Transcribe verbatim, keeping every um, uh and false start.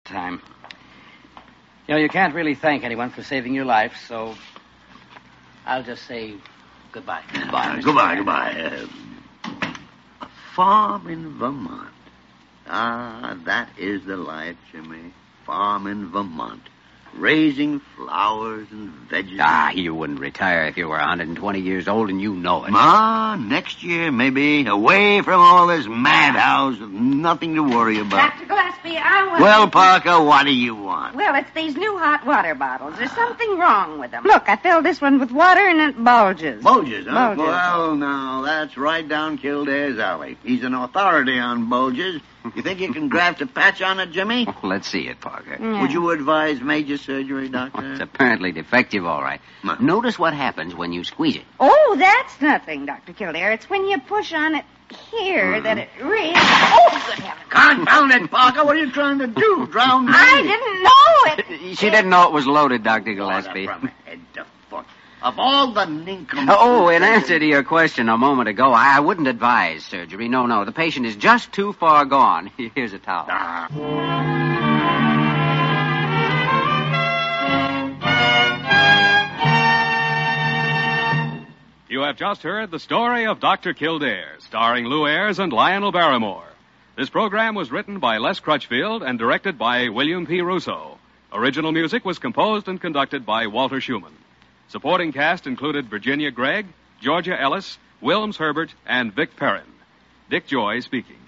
time. You know, you can't really thank anyone for saving your life, so I'll just say goodbye. Goodbye, goodbye, goodbye. Uh, a farm in Vermont. Ah, that is the life, Jimmy. Farm in Vermont. Raising flowers and vegetables. Ah, you wouldn't retire if you were one hundred twenty years old, and you know it. Ma, next year, maybe. Away from all this madhouse with nothing to worry about. Doctor Gillespie, I want... Well, Parker, what do you want? Well, it's these new hot water bottles. There's something wrong with them. Look, I filled this one with water and it bulges. Bulges, huh? Bulges. Well, now, that's right down Kildare's alley. He's an authority on bulges. You think you can graft a patch on it, Jimmy? Well, let's see it, Parker. Yeah. Would you advise major surgery, Doctor? It's apparently defective, all right. No. Notice what happens when you squeeze it. Oh, that's nothing, Doctor Kildare. It's when you push on it here Uh-huh. that it really... Oh, good heavens. Confound it, Parker. What are you trying to do? Drown me? I didn't know it. She didn't know it was loaded, Doctor Gillespie. From head to foot. Of all the nincompoop... Oh, in answer to your question a moment ago, I wouldn't advise surgery. No, no, the patient is just too far gone. Here's a towel. Ah. You have just heard the story of Doctor Kildare, starring Lou Ayres and Lionel Barrymore. This program was written by Les Crutchfield and directed by William P. Russo. Original music was composed and conducted by Walter Schumann. Supporting cast included Virginia Gregg, Georgia Ellis, Wilms Herbert, and Vic Perrin. Dick Joy speaking.